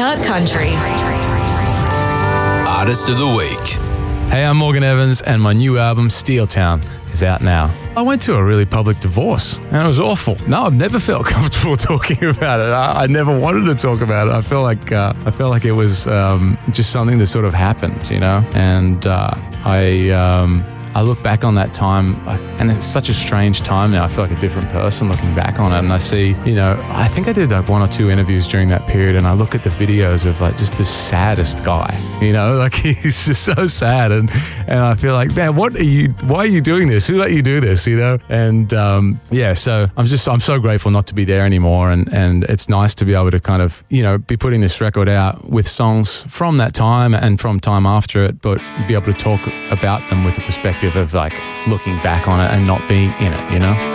Uncut Country. Artist of the Week. Hey, I'm Morgan Evans, and my new album, Steel Town, is out now. I went to a really public divorce, and it was awful. No, I've never felt comfortable talking about it. I never wanted to talk about it. I felt like it was just something that sort of happened, you know? And I look back on that time, and it's such a strange time now. I feel like a different person looking back on it, and I see, you know, I think I did like 1 or 2 interviews during that period, and I look at the videos of like just the saddest guy, you know, like he's just so sad, and I feel like, man, why are you doing this? Who let you do this, you know? And so I'm so grateful not to be there anymore, and it's nice to be able to kind of, you know, be putting this record out with songs from that time and from time after it, but be able to talk about them with the perspective of like looking back on it and not being in it, you know?